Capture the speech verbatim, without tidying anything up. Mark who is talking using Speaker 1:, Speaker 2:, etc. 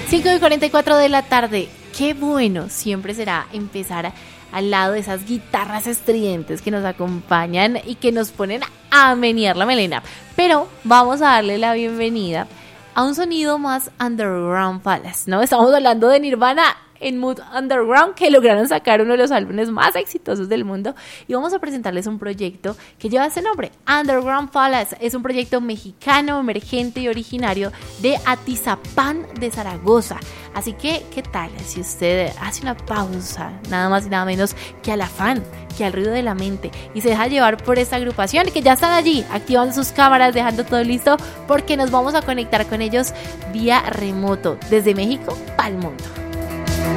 Speaker 1: cinco y cuarenta y cuatro de la tarde. Qué bueno siempre será empezar al lado de esas guitarras estridentes que nos acompañan y que nos ponen a menear la melena. Pero vamos a darle la bienvenida a un sonido más underground palace, ¿no? Estamos hablando de Nirvana en Mood Underground, que lograron sacar uno de los álbumes más exitosos del mundo, y vamos a presentarles un proyecto que lleva ese nombre, Underground Palace. Es un proyecto mexicano, emergente y originario de Atizapán de Zaragoza. Así que, ¿qué tal si usted hace una pausa, nada más y nada menos que al afán, que al ruido de la mente, y se deja llevar por esta agrupación, que ya están allí, activando sus cámaras, dejando todo listo, porque nos vamos a conectar con ellos vía remoto, desde México para el mundo.